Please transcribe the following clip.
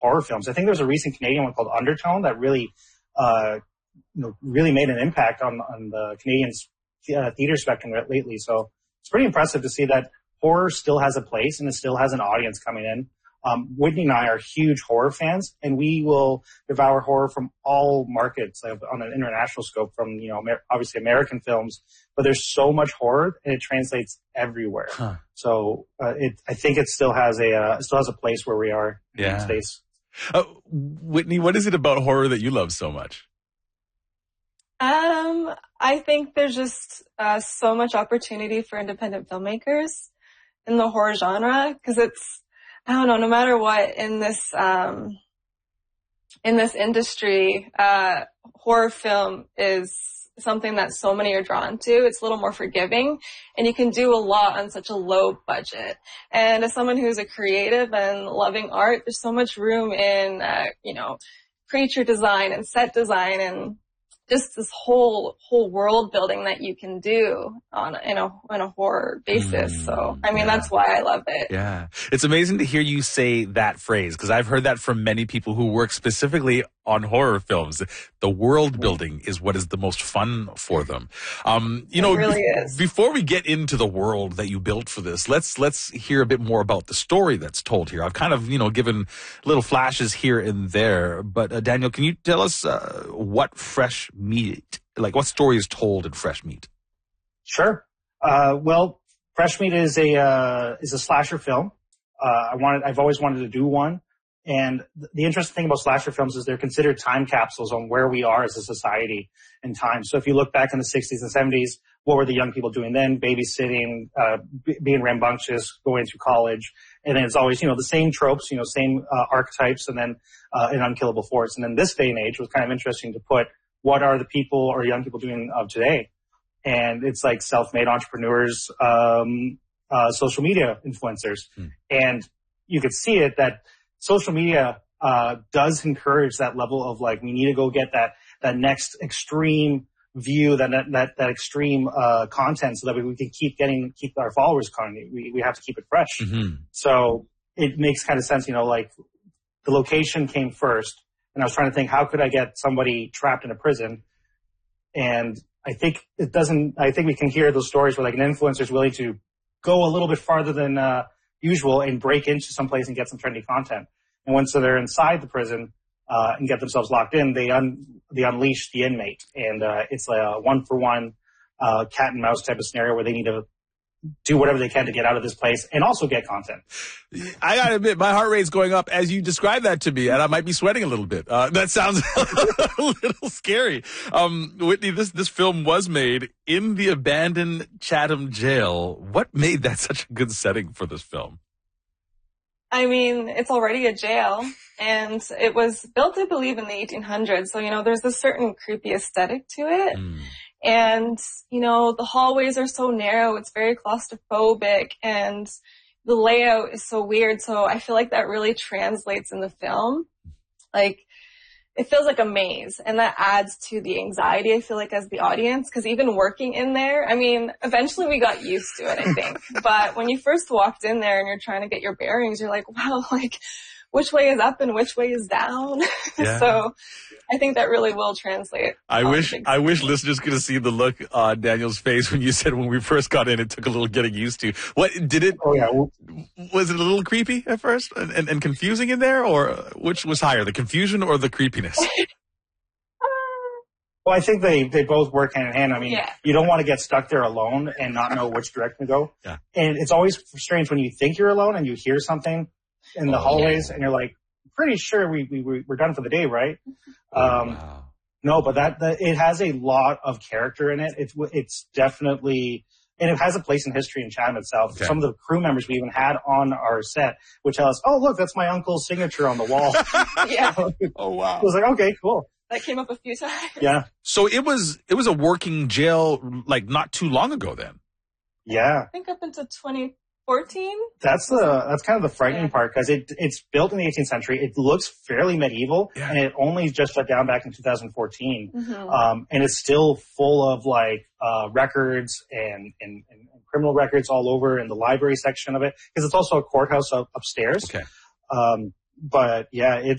horror films. I think there was a recent Canadian one called Undertone that really, really made an impact on the Canadian theater spectrum lately. So it's pretty impressive to see that horror still has a place and it still has an audience coming in. Whitney and I are huge horror fans, and we will devour horror from all markets on an international scope, from, obviously American films, but there's so much horror and it translates everywhere. Huh. So, I think it still has a place where we are in the States. Whitney, what is it about horror that you love so much? I think there's just so much opportunity for independent filmmakers in the horror genre, because it's, I don't know, no matter what in this industry, horror film is something that so many are drawn to. It's a little more forgiving, and you can do a lot on such a low budget. And as someone who's a creative and loving art, there's so much room in, creature design and set design and just this whole world building that you can do on a horror basis. So, I mean, that's why I love it. Yeah. It's amazing to hear you say that phrase, because I've heard that from many people who work specifically on horror films. The world building is what is the most fun for them. It really is. Before we get into the world that you built for this, let's hear a bit more about the story that's told here. I've kind of, given little flashes here and there, but Daniel, can you tell us what Fresh Meat, what story is told in Fresh Meat? Sure. Well, Fresh Meat is a slasher film. I've always wanted to do one. And the interesting thing about slasher films is they're considered time capsules on where we are as a society in time. So if you look back in the 60s and 70s, what were the young people doing then? Babysitting, being rambunctious, going to college. And then it's always, the same tropes, same archetypes, and then an unkillable force. And then this day and age was kind of interesting to put what are the people or young people doing of today. And it's like self-made entrepreneurs, social media influencers. And you could see it that social media does encourage that level of we need to go get that next extreme view, that extreme content, so that we can keep our followers coming. We have to keep it fresh. Mm-hmm. So it makes kind of sense, the location came first, and I was trying to think, how could I get somebody trapped in a prison? And I think we can hear those stories where an influencer is willing to go a little bit farther than usual and break into some place and get some trendy content. And once they're inside the prison and get themselves locked in, they unleash the inmate. And it's a one-for-one cat and mouse type of scenario where they need to do whatever they can to get out of this place and also get content. I gotta admit, my heart rate's going up as you describe that to me, and I might be sweating a little bit. That sounds a little scary. Whitney, this film was made in the abandoned Chatham jail. What made that such a good setting for this film? I mean, it's already a jail, and it was built, I believe, in the 1800s. So, there's a certain creepy aesthetic to it. And, the hallways are so narrow. It's very claustrophobic, and the layout is so weird. So I feel like that really translates in the film. It feels like a maze, and that adds to the anxiety, I feel like, as the audience, because even working in there, I mean, eventually we got used to it, I think. But when you first walked in there and you're trying to get your bearings, you're like, wow, which way is up and which way is down? Yeah. So I think that really will translate. I wish listeners could have seen the look on Daniel's face when you said when we first got in, it took a little getting used to. What did it? Oh yeah. Was it a little creepy at first and confusing in there, or which was higher, the confusion or the creepiness? Well, I think they both work hand in hand. I mean, You don't want to get stuck there alone and not know which direction to go. Yeah. And it's always strange when you think you're alone and you hear something in the hallways and you're like, pretty sure we're done for the day, right? Wow. No, but that it has a lot of character in it. It's definitely, and it has a place in history in Chatham itself. Okay. Some of the crew members we even had on our set would tell us, "Oh, look, that's my uncle's signature on the wall." Yeah. Oh wow. I was like, okay, cool. That came up a few times. Yeah. So it was a working jail not too long ago then. Yeah. I think up until 2014. That's kind of the frightening part, because it's built in the 18th century. It looks fairly medieval, and it only just shut down back in 2014. Mm-hmm. And it's still full of records and criminal records all over in the library section of it, because it's also a courthouse upstairs. Okay. But yeah,